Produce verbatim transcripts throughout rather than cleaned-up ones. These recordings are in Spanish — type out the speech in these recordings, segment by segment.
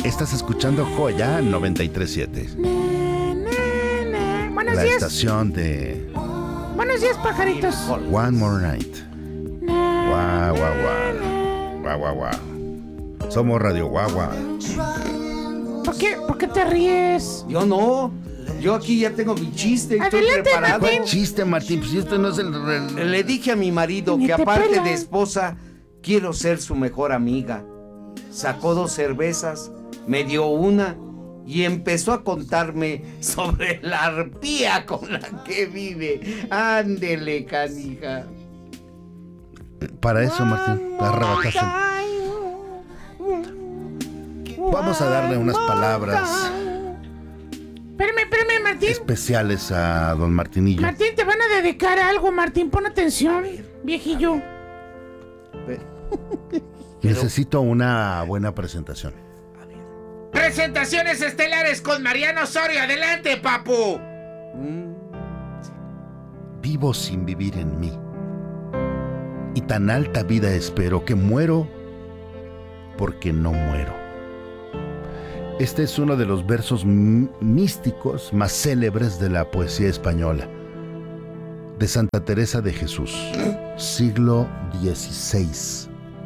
Estás escuchando Joya noventa y tres punto siete. Buenos la días. estación de... Buenos días, pajaritos. One More Night. Guau, guau, guau. Guau, guau, guau. Somos Radio Guagua. ¿Por qué, ¿Por qué te ríes? Yo no. Yo aquí ya tengo mi chiste. Estoy Adelante, preparado. ¿Cuál chiste, Martín? Pues esto no es el... el... Le dije a mi marido Ni que te aparte pela. de esposa, quiero ser su mejor amiga. Sacó dos cervezas, me dio una y empezó a contarme sobre la arpía con la que vive. Ándele, canija. Para eso, Martín, la arrebataste. Vamos a darle unas palabras Espérame, espérame, Martín. especiales a don Martinillo. Martín, te van a dedicar a algo, Martín. Pon atención, viejillo. Necesito una buena presentación. Presentaciones estelares con Mariano Osorio. Adelante, papu. Vivo sin vivir en mí, y tan alta vida espero que muero porque no muero. Este es uno de los versos m- místicos más célebres de la poesía española, de Santa Teresa de Jesús, siglo dieciséis.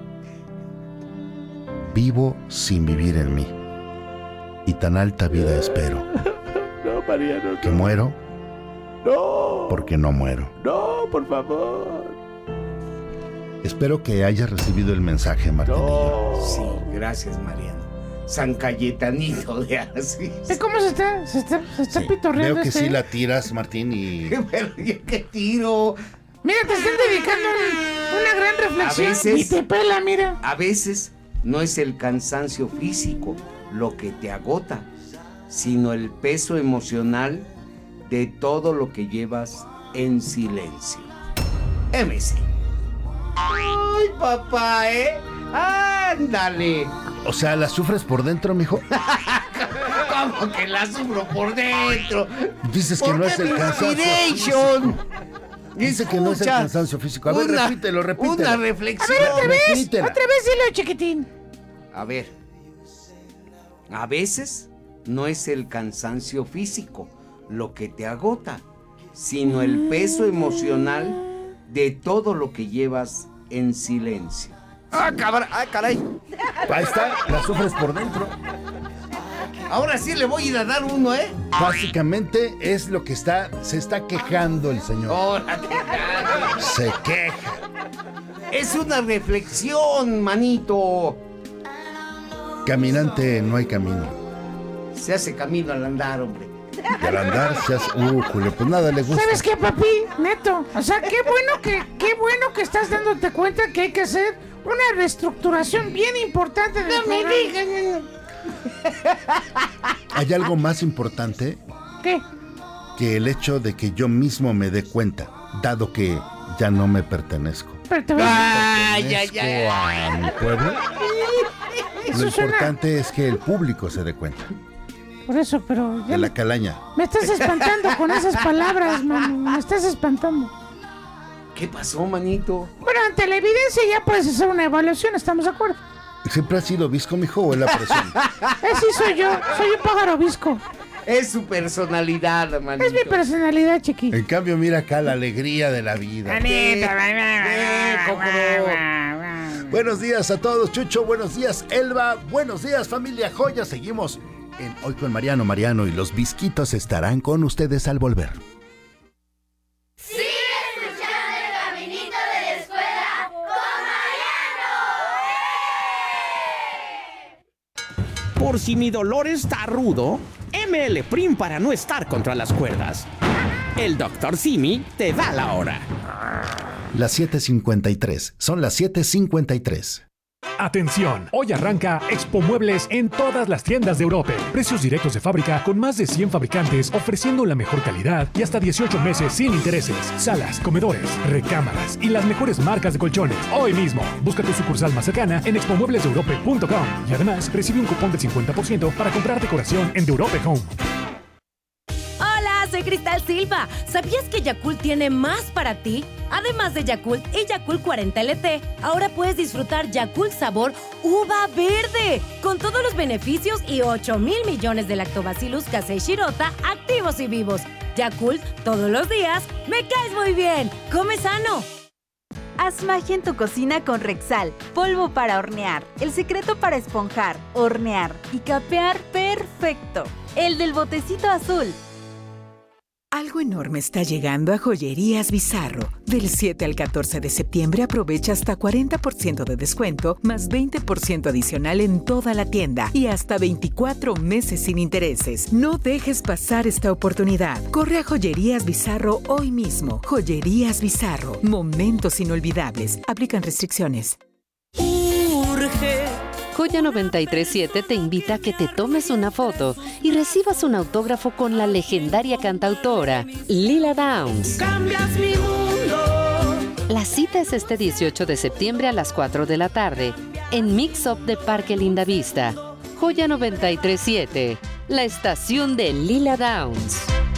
Vivo sin vivir en mí, y tan alta vida espero No, Mariano, que muero no, porque no muero. no, por favor. Espero que hayas recibido el mensaje, Martinillo. Sí, gracias, Mariano. San Cayetanito de así. ¿Ves cómo se está, se está, se está Sí, pitorreando veo que este? sí la tiras, Martín, y... Pero yo qué tiro. Mira, te están dedicando un- una gran reflexión. A veces- Y te pela, mira. A veces no es el cansancio físico lo que te agota, sino el peso emocional de todo lo que llevas en silencio. M C. Ay, papá, ¿eh? Ándale. O sea, ¿la sufres por dentro, mijo? ¿Cómo que la sufro por dentro? Dices que no es el cansancio Inspiration. Dice que no es el Escucha, cansancio físico. A ver, una- repítelo, repítelo. Una A reflexión. ver, otra vez. repítela. Otra vez dilo, chiquitín. A ver, a veces no es el cansancio físico lo que te agota, sino el peso emocional de todo lo que llevas en silencio. ¡Ah, cabra- ah, caray! Ahí está, la sufres por dentro. Ahora sí le voy a ir a dar uno, ¿eh? Básicamente es lo que está, se está quejando el señor. Órale. Se queja. Es una reflexión, manito. Caminante no hay camino. Se hace camino al andar, hombre. Y al andar se hace... Uh, Julio, pues nada le gusta. ¿Sabes qué, papi? Neto. O sea, qué bueno que, qué bueno que estás dándote cuenta que hay que hacer una reestructuración bien importante del programa. ¿Hay algo más importante ¿Qué? que el hecho de que yo mismo me dé cuenta, dado que ya no me pertenezco? Pero te voy a... Ay, ay, Pertenezco ay. a mi pueblo. Eso Lo suena- importante es que el público se dé cuenta Por eso, pero... ya de la calaña. me estás espantando con esas palabras, man. Me estás espantando. ¿Qué pasó, manito? Bueno, ante la evidencia ya puedes hacer una evaluación, ¿estamos de acuerdo? ¿Siempre ha sido visco, mijo, o es la presión? Así soy yo, soy un pájaro visco. Es su personalidad, manito. Es mi personalidad, chiqui. En cambio, mira acá la alegría de la vida. Eh, cómo. Buenos días a todos, Chucho. Buenos días, Elba. Buenos días, familia Joya. Seguimos en Hoy con Mariano. Mariano y los Visquitos estarán con ustedes al volver. Sigue escuchando el caminito de la escuela con Mariano. Por si mi dolor está rudo, M L Prim para no estar contra las cuerdas. El doctor Simi te da la hora. Las siete cincuenta y tres. Son las siete cincuenta y tres. Atención, hoy arranca Expo Muebles en todas las tiendas de Europa. Precios directos de fábrica con más de cien fabricantes ofreciendo la mejor calidad y hasta dieciocho meses sin intereses. Salas, comedores, recámaras y las mejores marcas de colchones. Hoy mismo, busca tu sucursal más cercana en expo muebles de europe punto com y además recibe un cupón del cincuenta por ciento para comprar decoración en de Europe Home. Hola, soy Cristal Silva. ¿Sabías que Yakult tiene más para ti? Además de Yakult y Yakult cuarenta L T, ahora puedes disfrutar Yakult sabor uva verde, con todos los beneficios y ocho mil millones de lactobacillus casei shirota activos y vivos. Yakult, todos los días, me caes muy bien. ¡Come sano! Haz magia en tu cocina con Rexal, polvo para hornear, el secreto para esponjar, hornear y capear perfecto. El del botecito azul. Algo enorme está llegando a Joyerías Bizarro. Del siete al catorce de septiembre aprovecha hasta cuarenta por ciento de descuento, más veinte por ciento adicional en toda la tienda y hasta veinticuatro meses sin intereses. No dejes pasar esta oportunidad. Corre a Joyerías Bizarro hoy mismo. Joyerías Bizarro. Momentos inolvidables. Aplican restricciones. Urge. Joya noventa y tres punto siete te invita a que te tomes una foto y recibas un autógrafo con la legendaria cantautora Lila Downs. Cambias mi mundo. La cita es este dieciocho de septiembre a las cuatro de la tarde en Mix Up de Parque Lindavista. Joya noventa y tres punto siete, la estación de Lila Downs.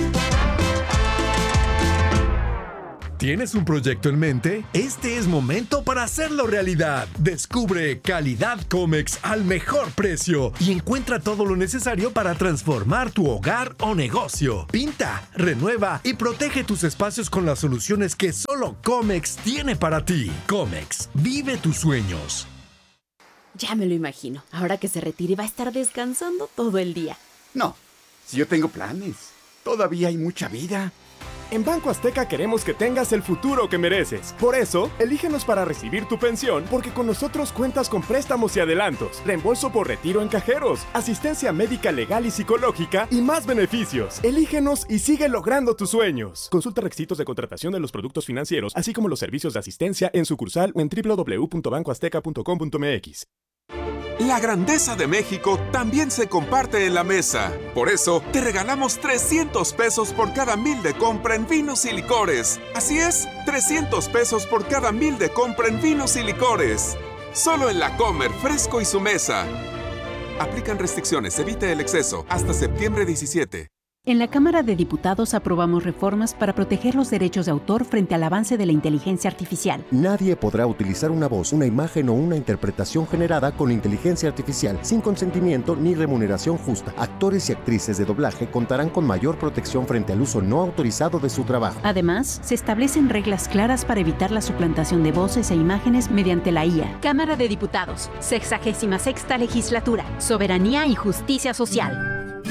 ¿Tienes un proyecto en mente? Este es momento para hacerlo realidad. Descubre calidad Comex al mejor precio y encuentra todo lo necesario para transformar tu hogar o negocio. Pinta, renueva y protege tus espacios con las soluciones que solo Comex tiene para ti. Comex, vive tus sueños. Ya me lo imagino. Ahora que se retire va a estar descansando todo el día. No, si yo tengo planes. Todavía hay mucha vida. En Banco Azteca queremos que tengas el futuro que mereces. Por eso, elígenos para recibir tu pensión, porque con nosotros cuentas con préstamos y adelantos, reembolso por retiro en cajeros, asistencia médica legal y psicológica y más beneficios. Elígenos y sigue logrando tus sueños. Consulta requisitos de contratación de los productos financieros, así como los servicios de asistencia en sucursal o en doble u doble u doble u punto banco azteca punto com punto m x. La grandeza de México también se comparte en la mesa. Por eso, te regalamos trescientos pesos por cada mil de compra en vinos y licores. Así es, trescientos pesos por cada mil de compra en vinos y licores. Solo en La Comer, Fresco y Su Mesa. Aplican restricciones, evite el exceso. Hasta septiembre diecisiete. En la Cámara de Diputados aprobamos reformas para proteger los derechos de autor frente al avance de la inteligencia artificial. Nadie podrá utilizar una voz, una imagen o una interpretación generada con inteligencia artificial sin consentimiento ni remuneración justa. Actores y actrices de doblaje contarán con mayor protección frente al uso no autorizado de su trabajo. Además, se establecen reglas claras para evitar la suplantación de voces e imágenes mediante la I A. Cámara de Diputados, sexagésima sexta legislatura, soberanía y justicia social.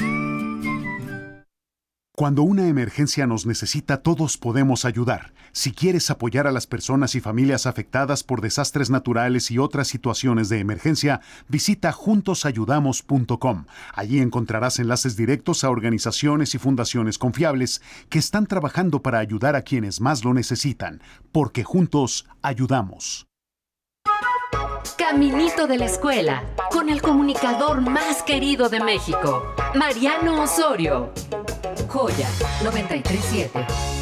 Cuando una emergencia nos necesita, todos podemos ayudar. Si quieres apoyar a las personas y familias afectadas por desastres naturales y otras situaciones de emergencia, visita juntos ayudamos punto com. Allí encontrarás enlaces directos a organizaciones y fundaciones confiables que están trabajando para ayudar a quienes más lo necesitan, porque juntos ayudamos. Caminito de la Escuela, con el comunicador más querido de México, Mariano Osorio. Joya noventa y tres punto siete.